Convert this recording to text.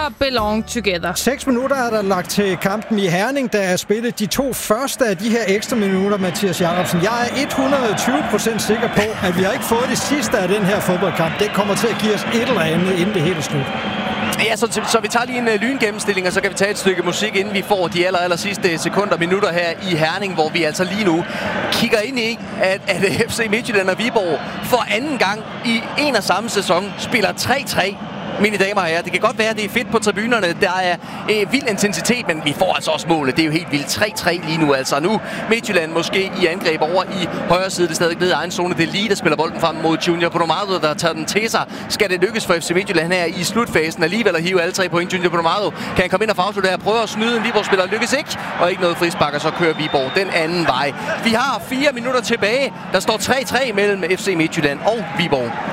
belong together. 6 minutter er der lagt til kampen i Herning, der er spillet de 2 første af de her ekstra minutter, Mathias Jacobsen. Jeg er 120% sikker på, at vi har ikke fået det sidste af den her fodboldkamp. Det kommer til at give os et eller andet, inden det hele er slut. Ja, så vi tager lige en lyngennemstilling, og så kan vi tage et stykke musik, inden vi får de aller sidste sekunder, minutter her i Herning, hvor vi altså lige nu kigger ind i, at FC Midtjylland og Viborg for anden gang i en og samme sæson spiller 3-3. Mine damer og herrer, det kan godt være, at det er fedt på tribunerne. Der er vild intensitet, men vi får altså også målet. Det er jo helt vildt. 3-3 lige nu altså. Nu Midtjylland måske i angreb over i højre side. Det er stadig ned i egen zone. Det er lige, der spiller bolden frem mod Junior Podomado, der tager den til sig. Skal det lykkes for FC Midtjylland her i slutfasen alligevel at hive alle 3 point? Junior Podomado kan komme ind og afslutte her. Prøver at snyde en Viborg-spiller. Lykkes ikke. Og ikke noget frispark, og så kører Viborg den anden vej. Vi har 4 minutter tilbage. Der står 3-3 mellem FC Midtjylland og Viborg.